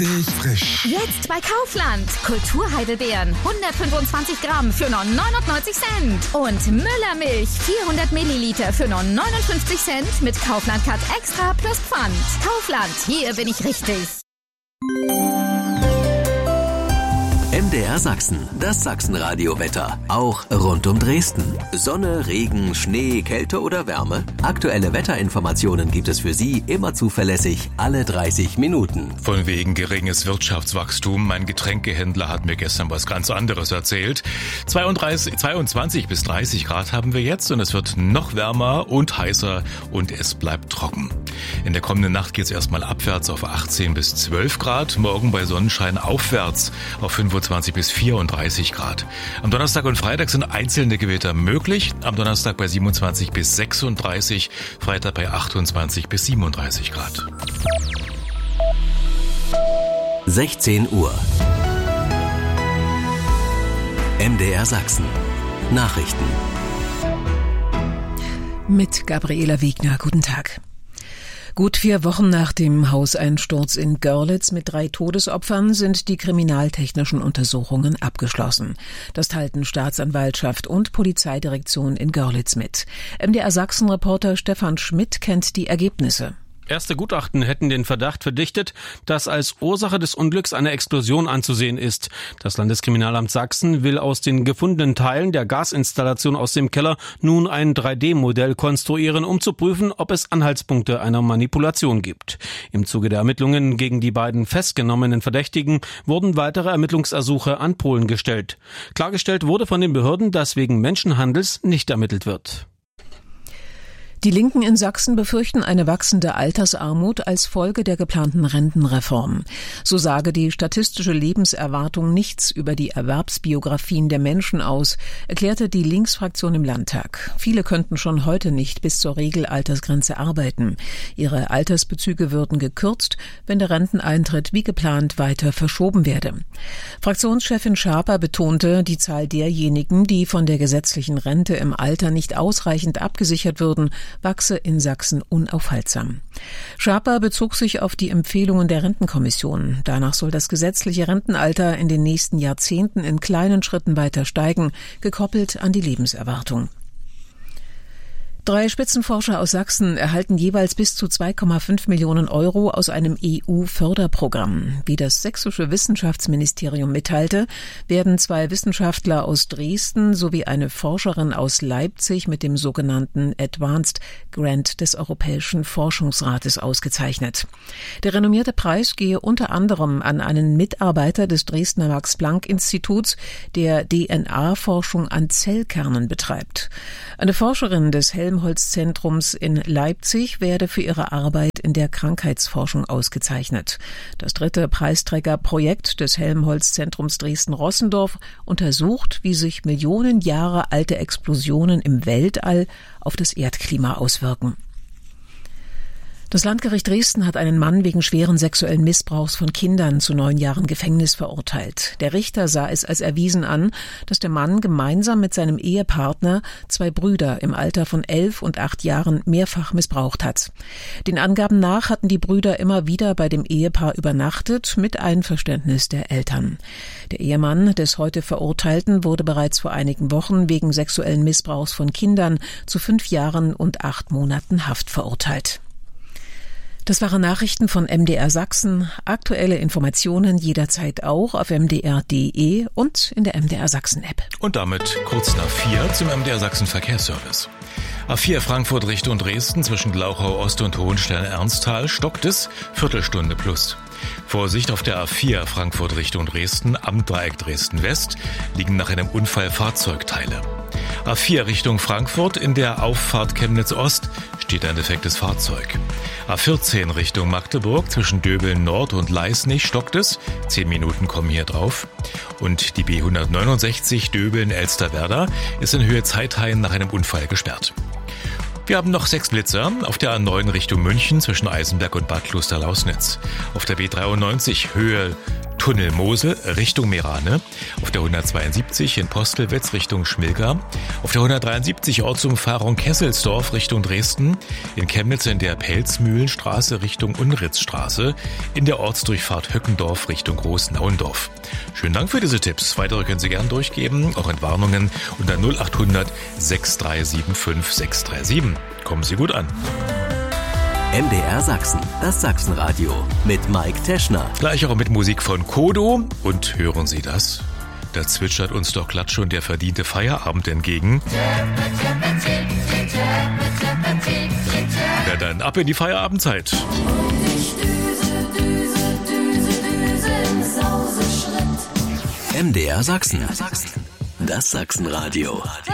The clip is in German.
frisch. Jetzt bei Kaufland. Kulturheidelbeeren 125 Gramm für nur 99 Cent. Und Müllermilch 400 Milliliter für nur 59 Cent mit Kaufland Cut Extra plus Pfand. Kaufland, hier bin ich richtig. MDR Sachsen, das Sachsenradio-Wetter. Auch rund um Dresden. Sonne, Regen, Schnee, Kälte oder Wärme. Aktuelle Wetterinformationen gibt es für Sie immer zuverlässig alle 30 Minuten. Von wegen geringes Wirtschaftswachstum. Mein Getränkehändler hat mir gestern was ganz anderes erzählt. 22 bis 30 Grad haben wir jetzt und es wird noch wärmer und heißer und es bleibt trocken. In der kommenden Nacht geht es erstmal abwärts auf 18 bis 12 Grad. Morgen bei Sonnenschein aufwärts auf 25 bis 34 Grad. Am Donnerstag und Freitag sind einzelne Gewitter möglich. Am Donnerstag bei 27 bis 36, Freitag bei 28 bis 37 Grad. 16 Uhr. MDR Sachsen. Nachrichten. Mit Gabriela Wegner. Guten Tag. Gut 4 Wochen nach dem Hauseinsturz in Görlitz mit 3 Todesopfern sind die kriminaltechnischen Untersuchungen abgeschlossen. Das teilten Staatsanwaltschaft und Polizeidirektion in Görlitz mit. MDR Sachsen-Reporter Stefan Schmidt kennt die Ergebnisse. Erste Gutachten hätten den Verdacht verdichtet, dass als Ursache des Unglücks eine Explosion anzusehen ist. Das Landeskriminalamt Sachsen will aus den gefundenen Teilen der Gasinstallation aus dem Keller nun ein 3D-Modell konstruieren, um zu prüfen, ob es Anhaltspunkte einer Manipulation gibt. Im Zuge der Ermittlungen gegen die beiden festgenommenen Verdächtigen wurden weitere Ermittlungsersuche an Polen gestellt. Klargestellt wurde von den Behörden, dass wegen Menschenhandels nicht ermittelt wird. Die Linken in Sachsen befürchten eine wachsende Altersarmut als Folge der geplanten Rentenreform. So sage die statistische Lebenserwartung nichts über die Erwerbsbiografien der Menschen aus, erklärte die Linksfraktion im Landtag. Viele könnten schon heute nicht bis zur Regelaltersgrenze arbeiten. Ihre Altersbezüge würden gekürzt, wenn der Renteneintritt wie geplant weiter verschoben werde. Fraktionschefin Schaper betonte, die Zahl derjenigen, die von der gesetzlichen Rente im Alter nicht ausreichend abgesichert würden, wachse in Sachsen unaufhaltsam. Schaper bezog sich auf die Empfehlungen der Rentenkommission. Danach soll das gesetzliche Rentenalter in den nächsten Jahrzehnten in kleinen Schritten weiter steigen, gekoppelt an die Lebenserwartung. 3 Spitzenforscher aus Sachsen erhalten jeweils bis zu 2,5 Millionen Euro aus einem EU-Förderprogramm. Wie das sächsische Wissenschaftsministerium mitteilte, werden 2 Wissenschaftler aus Dresden sowie eine Forscherin aus Leipzig mit dem sogenannten Advanced Grant des Europäischen Forschungsrates ausgezeichnet. Der renommierte Preis gehe unter anderem an einen Mitarbeiter des Dresdner Max-Planck-Instituts, der DNA-Forschung an Zellkernen betreibt. Eine Forscherin des Helmholtz-Zentrums in Leipzig werde für ihre Arbeit in der Krankheitsforschung ausgezeichnet. Das 3. Preisträgerprojekt des Helmholtz-Zentrums Dresden-Rossendorf untersucht, wie sich Millionen Jahre alte Explosionen im Weltall auf das Erdklima auswirken. Das Landgericht Dresden hat einen Mann wegen schweren sexuellen Missbrauchs von Kindern zu 9 Jahren Gefängnis verurteilt. Der Richter sah es als erwiesen an, dass der Mann gemeinsam mit seinem Ehepartner 2 Brüder im Alter von 11 und 8 Jahren mehrfach missbraucht hat. Den Angaben nach hatten die Brüder immer wieder bei dem Ehepaar übernachtet, mit Einverständnis der Eltern. Der Ehemann des heute Verurteilten wurde bereits vor einigen Wochen wegen sexuellen Missbrauchs von Kindern zu 5 Jahren und 8 Monaten Haft verurteilt. Das waren Nachrichten von MDR Sachsen. Aktuelle Informationen jederzeit auch auf mdr.de und in der MDR Sachsen App. Und damit kurz nach 4 zum MDR Sachsen Verkehrsservice. A4 Frankfurt Richtung Dresden zwischen Glauchau Ost und Hohenstein-Ernsthal stockt es, Viertelstunde plus. Vorsicht auf der A4 Frankfurt Richtung Dresden am Dreieck Dresden-West liegen nach einem Unfall Fahrzeugteile. A4 Richtung Frankfurt in der Auffahrt Chemnitz-Ost steht ein defektes Fahrzeug. A14 Richtung Magdeburg zwischen Döbeln Nord und Leisnig stockt es. 10 Minuten kommen hier drauf. Und die B169 Döbeln-Elsterwerda ist in Höhe Zeithain nach einem Unfall gesperrt. Wir haben noch 6 Blitzer auf der A9 Richtung München zwischen Eisenberg und Bad Klosterlausnitz. Auf der B93 Höhe Tunnel Mosel Richtung Meerane, auf der 172 in Postelwitz Richtung Schmilgau, auf der 173 Ortsumfahrung Kesselsdorf Richtung Dresden, in Chemnitz in der Pelzmühlenstraße Richtung Unritzstraße, in der Ortsdurchfahrt Höckendorf Richtung Großnauendorf. Schönen Dank für diese Tipps. Weitere können Sie gern durchgeben, auch Entwarnungen unter 0800 6375 637. Kommen Sie gut an. MDR Sachsen, das Sachsenradio mit Mike Teschner. Gleich auch mit Musik von Kodo. Und hören Sie das? Da zwitschert uns doch glatt schon der verdiente Feierabend entgegen. Na dann, ab in die Feierabendzeit. MDR Sachsen, das Sachsenradio.